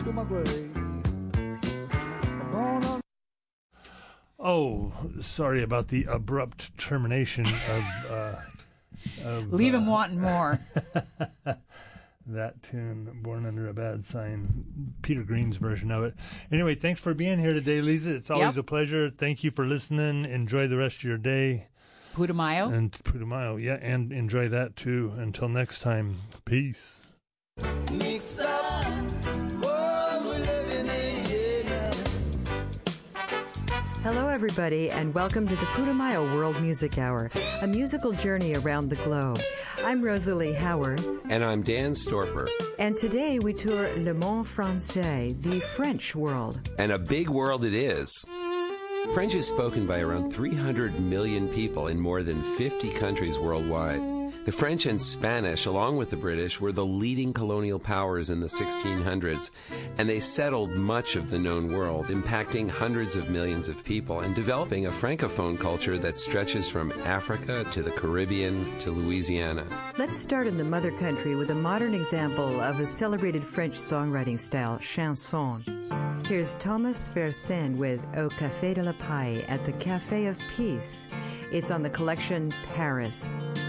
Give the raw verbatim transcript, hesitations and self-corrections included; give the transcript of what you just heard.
to my grave. I'm gonna... Oh, sorry about the abrupt termination of... Uh, of Leave him uh, wanting more. That tune, Born Under a Bad Sign, Peter Green's version of it. Anyway, thanks for being here today, Lisa. It's always Yep. a pleasure. Thank you for listening. Enjoy the rest of your day. Putumayo. And Putumayo, yeah, and enjoy that too. Until next time, peace. Mix up world we're living in, yeah. Hello, everybody, and welcome to the Putumayo World Music Hour, a musical journey around the globe. I'm Rosalie Howarth. And I'm Dan Storper. And today we tour Le Monde Français, the French world. And a big world it is. French is spoken by around three hundred million people in more than fifty countries worldwide. The French and Spanish, along with the British, were the leading colonial powers in the sixteen hundreds, and they settled much of the known world, impacting hundreds of millions of people and developing a francophone culture that stretches from Africa to the Caribbean to Louisiana. Let's start in the mother country with a modern example of a celebrated French songwriting style, chanson. Here's Thomas Fersen with Au Café de la Paix at the Café of Peace. It's on the collection Paris.